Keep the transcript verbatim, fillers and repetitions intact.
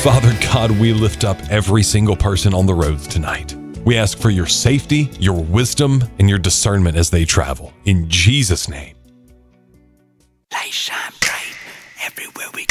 Father God, we lift up every single person on the roads tonight. We ask for your safety, your wisdom, and your discernment as they travel. In Jesus' name. Light shine bright everywhere we go.